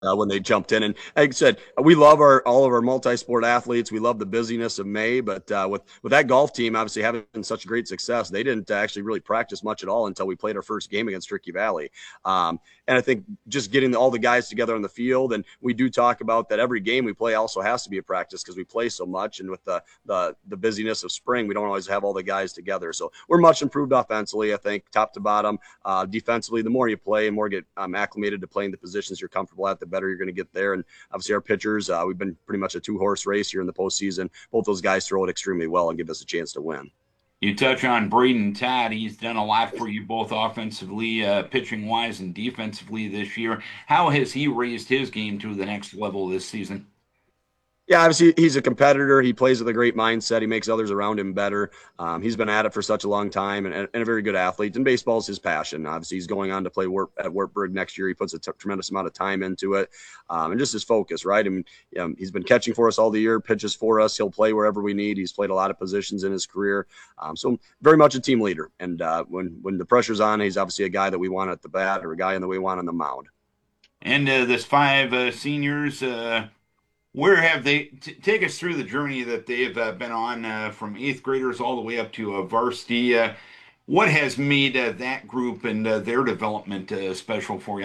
when they jumped in. And like I said, we love all of our multi-sport athletes. We love the busyness of May, but with that golf team obviously having such great success, they didn't actually really practice much at all until we played our first game against Turkey Valley. And I think just getting all the guys together on the field, and we do talk about that every game we play also has to be a practice because we play so much, and with the busyness of spring, we don't always have all the guys together. So we're much improved offensively, I think, top to bottom. Defensively, the more you play and more get acclimated to playing the positions you're comfortable at, the better you're going to get there. And obviously, our pitchers, we've been pretty much a two-horse race here in the postseason. Both those guys throw it extremely well and give us a chance to win. You touch on Braden Todd. He's done a lot for you both offensively, pitching wise, and defensively this year. How has he raised his game to the next level this season? Yeah, obviously he's a competitor. He plays with a great mindset. He makes others around him better. He's been at it for such a long time and a very good athlete. And baseball is his passion. Obviously, he's going on to play at Wartburg next year. He puts a tremendous amount of time into it, and just his focus, right? I mean, he's been catching for us all the year, pitches for us. He'll play wherever we need. He's played a lot of positions in his career, so very much a team leader. And when the pressure's on, he's obviously a guy that we want at the bat or a guy that we want on the mound. And this five seniors, where have they take us through the journey that they've been on from eighth graders all the way up to varsity? What has made that group and their development special for you?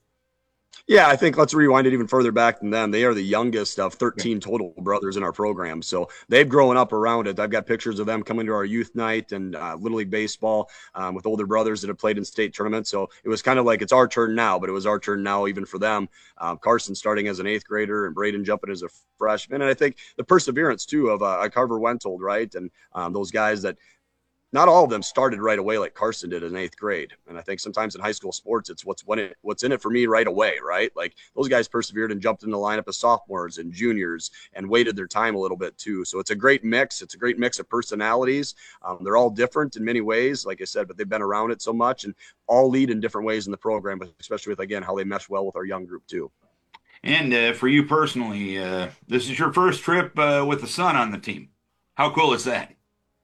Yeah, I think let's rewind it even further back than them. They are the youngest of 13 total brothers in our program. So they've grown up around it. I've got pictures of them coming to our youth night and Little League Baseball with older brothers that have played in state tournaments. So it was kind of like it's our turn now, but it was our turn now even for them. Carson starting as an eighth grader and Braden jumping as a freshman. And I think the perseverance, too, of Carver Wentold, right? And those guys that not all of them started right away like Carson did in eighth grade. And I think sometimes in high school sports, it's what's in it for me right away, right? Like those guys persevered and jumped in the lineup as sophomores and juniors and waited their time a little bit too. So it's a great mix. It's a great mix of personalities. They're all different in many ways, like I said, but they've been around it so much and all lead in different ways in the program, but especially with, again, how they mesh well with our young group too. And for you personally, this is your first trip with the son on the team. How cool is that?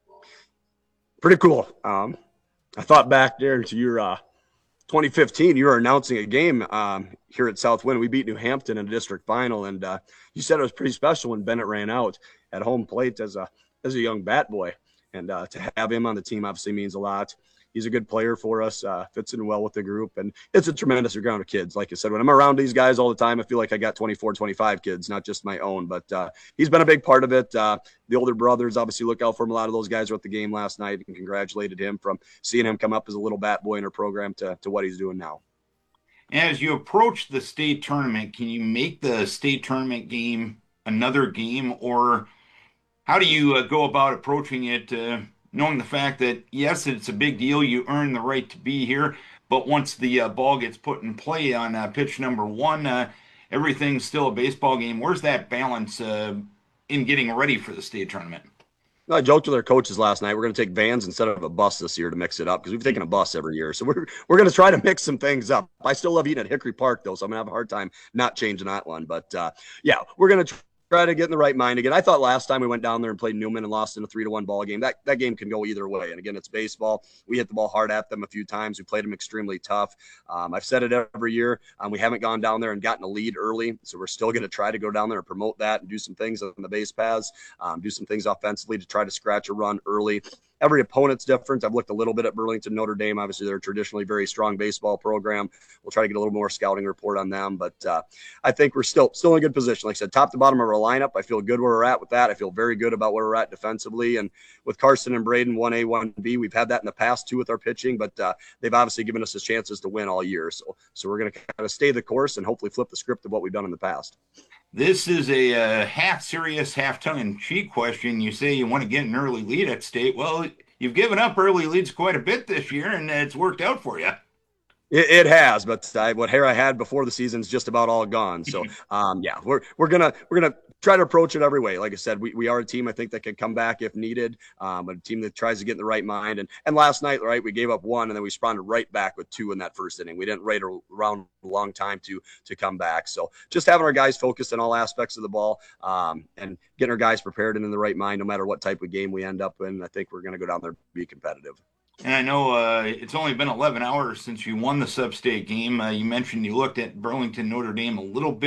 Pretty cool. I thought back there to your 2015, you were announcing a game here at Southwind. We beat New Hampton in a district final, and you said it was pretty special when Bennett ran out at home plate as a young bat boy, and to have him on the team obviously means a lot. He's a good player for us, fits in well with the group, and it's a tremendous ground of kids. Like I said, when I'm around these guys all the time, I feel like I got 24, 25 kids, not just my own, but he's been a big part of it. The older brothers obviously look out for him. A lot of those guys were at the game last night and congratulated him from seeing him come up as a little bat boy in our program to what he's doing now. As you approach the state tournament, can you make the state tournament game another game, or how do you go about approaching it, knowing the fact that, yes, it's a big deal, you earn the right to be here, but once the ball gets put in play on pitch number one, everything's still a baseball game. Where's that balance in getting ready for the state tournament? I joked with our coaches last night. We're going to take vans instead of a bus this year to mix it up because we've taken a bus every year. So we're going to try to mix some things up. I still love eating at Hickory Park though, so I'm going to have a hard time not changing that one. But yeah, we're going to try to get in the right mind again. I thought last time we went down there and played Newman and lost in a 3-1 ball game. That game can go either way. And again, it's baseball. We hit the ball hard at them a few times. We played them extremely tough. I've said it every year. We haven't gone down there and gotten a lead early, so we're still going to try to go down there and promote that and do some things on the base paths, do some things offensively to try to scratch a run early. Every opponent's different. I've looked a little bit at Burlington, Notre Dame. Obviously, they're a traditionally very strong baseball program. We'll try to get a little more scouting report on them. But I think we're still in a good position. Like I said, top to bottom of our lineup, I feel good where we're at with that. I feel very good about where we're at defensively. And with Carson and Braden, 1A, 1B, we've had that in the past, too, with our pitching. But they've obviously given us the chances to win all year. So we're going to kind of stay the course and hopefully flip the script of what we've done in the past. This is a half serious, half tongue in cheek question. You say you want to get an early lead at state. Well, you've given up early leads quite a bit this year, and it's worked out for you. It has, but what hair I had before the season's just about all gone. So, yeah, we're gonna try to approach it every way. Like I said, we are a team I think that can come back if needed. A team that tries to get in the right mind. And last night, right, we gave up one, and then we responded right back with two in that first inning. We didn't wait around a long time to come back. So just having our guys focused on all aspects of the ball and getting our guys prepared and in the right mind, no matter what type of game we end up in. I think we're going to go down there and be competitive. And I know it's only been 11 hours since you won the sub-state game. You mentioned you looked at Burlington Notre Dame a little bit.